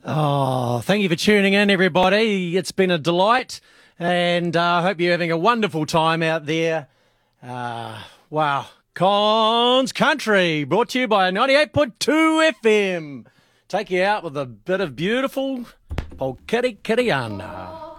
Oh, thank you for tuning in, everybody. It's been a delight, and I hope you're having a wonderful time out there. Wow. Cons Country, brought to you by 98.2 FM. Take you out with a bit of beautiful Polkitty Kittyana.